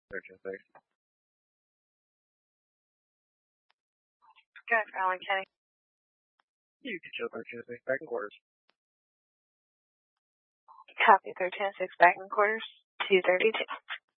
13-6. Good, Allen Kenny. You can show 13-6 back in quarters. Copy 13-6 back in quarters. 232.